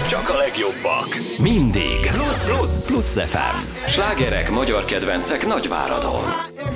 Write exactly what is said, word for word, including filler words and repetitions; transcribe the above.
Csak a legjobbak. Mindig. Plusz, plusz, plusz ef em. Slágerek, magyar kedvencek Nagyváradon.